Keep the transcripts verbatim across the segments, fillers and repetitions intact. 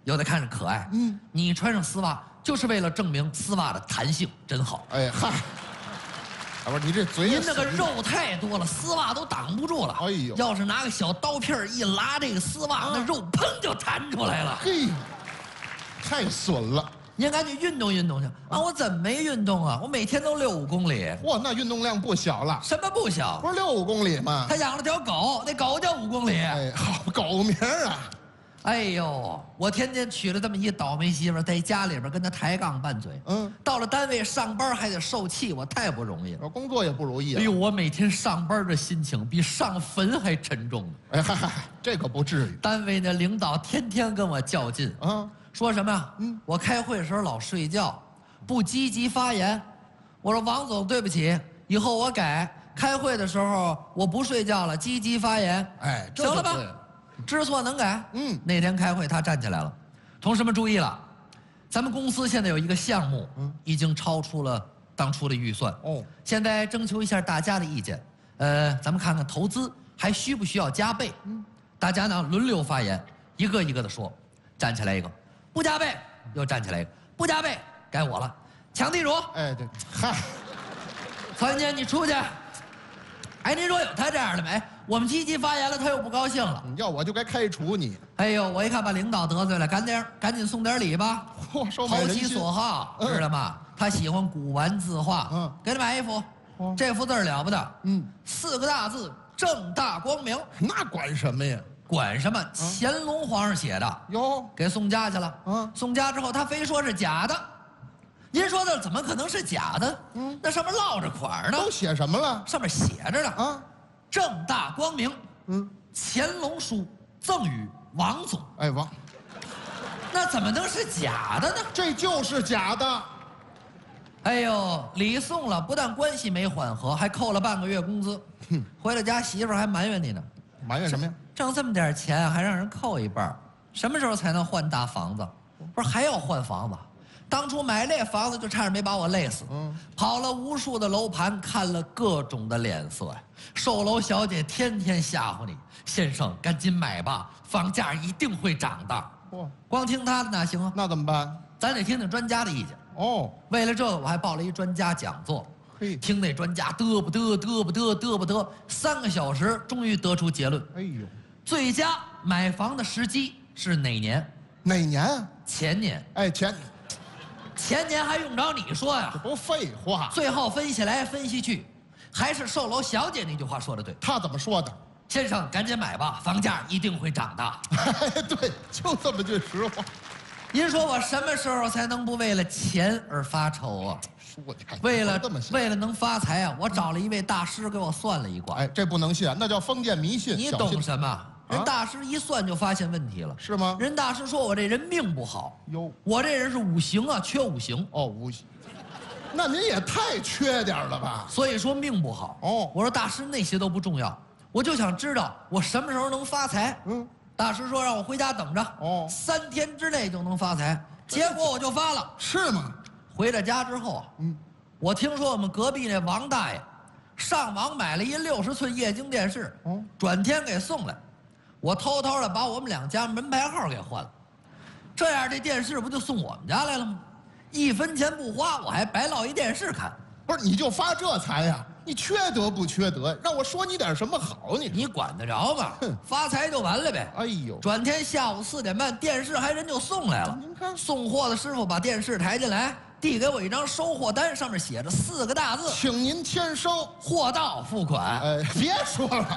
有的看着可爱。嗯，你穿上丝袜就是为了证明丝袜的弹性真好。 哎嗨，啊不是你这嘴， 您那个肉太多了，丝袜都挡不住了。哎呦，要是拿个小刀片一拉这个丝袜，那肉砰就弹出来了。 嘿，太损了。 您赶紧运动运动去啊！我怎么没运动啊？我每天都遛五公里。 哇，那运动量不小了。 什么不小？ 不是遛五公里吗？ 他养了条狗，那狗叫五公里。 哎，好狗名啊！ 哎呦，我天天娶了这么一倒霉媳妇，在家里边跟他抬杠拌嘴。嗯，到了单位上班还得受气，我太不容易了。 工作也不如意啊。 哎呦，我每天上班的心情比上坟还沉重呢。 哎嗨嗨，这可不至于。 单位那领导天天跟我较劲啊。说什么呀？嗯，我开会的时候老睡觉，不积极发言。我说王总，对不起，以后我改。开会的时候我不睡觉了，积极发言。 哎， 行了吧？知错能改。嗯，那天开会他站起来了，同事们注意了，咱们公司现在有一个项目，嗯，已经超出了当初的预算。哦，现在征求一下大家的意见。呃，咱们看看投资还需不需要加倍？嗯，大家呢轮流发言，一个一个的说。站起来一个。不加倍，又站起来一个，不加倍，该我了。抢地主， 哎，对，嗨， 曹云坚，你出去。哎，您说有他这样的没？我们积极发言了，他又不高兴了。 要我就该开除你。 哎呦，我一看把领导得罪了，赶点赶紧送点礼吧。 嚯，收投其所好，知道吗？他喜欢古玩字画，嗯，给他买一幅。这幅字了不得，嗯，四个大字，正大光明。 那管什么呀？ 管什么？乾隆皇上写的哟，给送家去了。嗯，送家之后他非说是假的，您说的怎么可能是假的？嗯，那上面落着款呢。 都写什么了？ 上面写着呢啊，正大光明。嗯，乾隆书赠与王总。 哎，王， 那怎么能是假的呢？ 这就是假的。 哎呦，礼送了，不但关系没缓和，还扣了半个月工资。哼，回了家媳妇还埋怨你呢。 埋怨什么呀？ 挣这么点钱还让人扣一半，什么时候才能换大房子？不是还要换房子？当初买那房子就差点没把我累死。嗯，跑了无数的楼盘，看了各种的脸色呀。售楼小姐天天吓唬你，先生赶紧买吧，房价一定会涨的。哦，光听他的哪行啊？ 那怎么办？ 咱得听听专家的意见。哦，为了这个我还报了一专家讲座。嘿，听那专家嘚不嘚嘚不嘚嘚不嘚，三个小时终于得出结论。哎呦，最佳买房的时机是哪年？ 哪年啊？ 前年。哎， 前前年还用着你说呀？ 这不废话。 最后分析来分析去，还是售楼小姐那句话说的对。 她怎么说的？ 先生赶紧买吧，房价一定会涨的。 哎，对，就这么句实话。 您说我什么时候才能不为了钱而发愁啊？为了为了能发财啊，我找了一位大师给我算了一卦。 哎，这不能信，那叫封建迷信。 你懂什么？人大师一算就发现问题了， 是吗？ 人大师说我这人命不好哟，我这人是五行啊，缺五行。 哦，五行，那您也太缺点了吧？ 所以说命不好。哦，我说大师那些都不重要，我就想知道我什么时候能发财。嗯，大师说让我回家等着，哦，三天之内就能发财。结果我就发了， 是吗？ 回到家之后啊，嗯，我听说我们隔壁那王大爷上网买了一六十寸液晶电视，哦，转天给送来，我偷偷的把我们两家门牌号给换了，这样这电视不就送我们家来了吗？一分钱不花，我还白落一电视看。 不是，你就发这财呀？你缺德不缺德？让我说你点什么好？你你管得着吗？发财就完了呗。哎呦，转天下午四点半，电视还人就送来了。您看，送货的师傅把电视抬进来，递给我一张收货单，上面写着四个大字： 请您签收， 货到付款。 哎，别说了。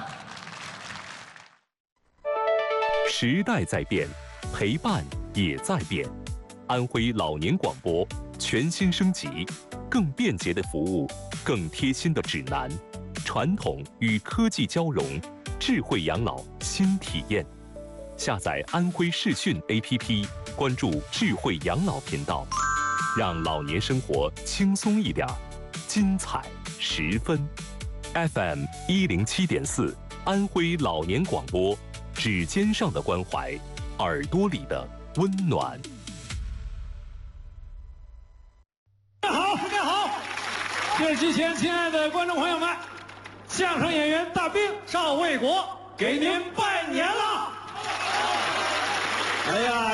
时代在变，陪伴也在变。安徽老年广播全新升级，更便捷的服务，更贴心的指南，传统与科技交融，智慧养老新体验。下载安徽视讯 A P P， 关注智慧养老频道，让老年生活轻松一点，精彩十分。F M 一零七点四，安徽老年广播，指尖上的关怀，耳朵里的温暖。 大家好，大家好！电视机前亲爱的观众朋友们，相声演员大兵邵卫国给您拜年了！哎呀！